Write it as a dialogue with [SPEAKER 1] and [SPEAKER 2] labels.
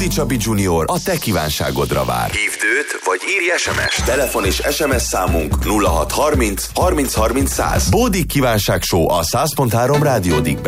[SPEAKER 1] Bódi Csabi Junior a te kívánságodra vár. Hívd őt, vagy írj SMS. Telefon és SMS számunk 0630 30 30 100. Bódi kívánság show a 100.3 Rádió